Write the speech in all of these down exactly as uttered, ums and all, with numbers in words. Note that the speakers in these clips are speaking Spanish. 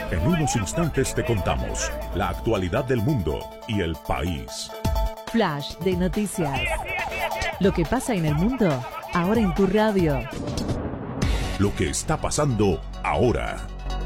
En unos instantes te contamos la actualidad del mundo y el país. Flash de noticias. Lo que pasa en el mundo, ahora en tu radio. Lo que está pasando ahora.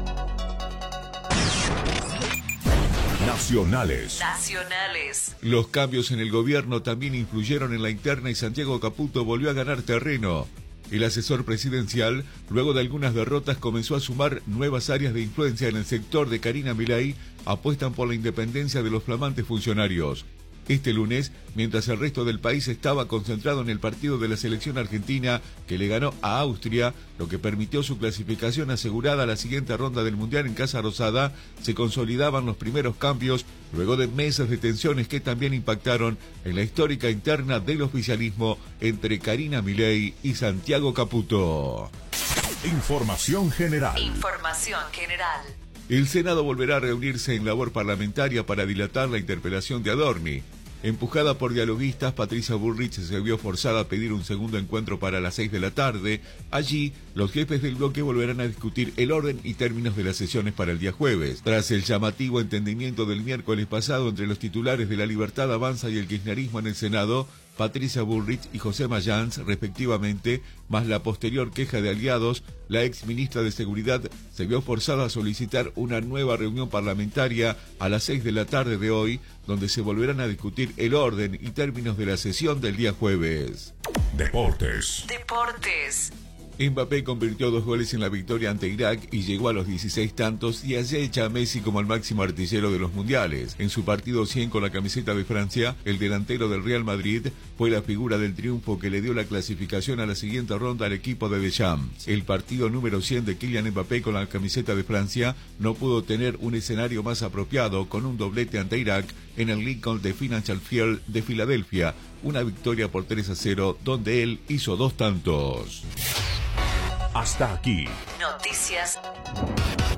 Nacionales. Nacionales. Los cambios en el gobierno también influyeron en la interna y Santiago Caputo volvió a ganar terreno. El asesor presidencial, luego de algunas derrotas, comenzó a sumar nuevas áreas de influencia en el sector de Karina Milei, apuestan por la independencia de los flamantes funcionarios. Este lunes, mientras el resto del país estaba concentrado en el partido de la selección argentina que le ganó a Austria, lo que permitió su clasificación asegurada a la siguiente ronda del Mundial en Casa Rosada, se consolidaban los primeros cambios luego de meses de tensiones que también impactaron en la histórica interna del oficialismo entre Karina Milei y Santiago Caputo. Información general. Información general. El Senado volverá a reunirse en labor parlamentaria para dilatar la interpelación de Adorni. Empujada por dialoguistas, Patricia Bullrich se vio forzada a pedir un segundo encuentro para las seis de la tarde. Allí, los jefes del bloque volverán a discutir el orden y términos de las sesiones para el día jueves. Tras el llamativo entendimiento del miércoles pasado entre los titulares de La Libertad Avanza y el kirchnerismo en el Senado, Patricia Bullrich y José Mayans, respectivamente, más la posterior queja de aliados, la ex ministra de Seguridad se vio forzada a solicitar una nueva reunión parlamentaria a las seis de la tarde de hoy, donde se volverán a discutir el orden y términos de la sesión del día jueves. Deportes. Deportes. Mbappé convirtió dos goles en la victoria ante Irak y llegó a los dieciséis tantos y acecha a Messi como el máximo artillero de los mundiales. En su partido cien con la camiseta de Francia, el delantero del Real Madrid fue la figura del triunfo que le dio la clasificación a la siguiente ronda al equipo de Deschamps. El partido número cien de Kylian Mbappé con la camiseta de Francia no pudo tener un escenario más apropiado con un doblete ante Irak en el Lincoln de Financial Field de Filadelfia, una victoria por tres a cero donde él hizo dos tantos. Hasta aquí. Noticias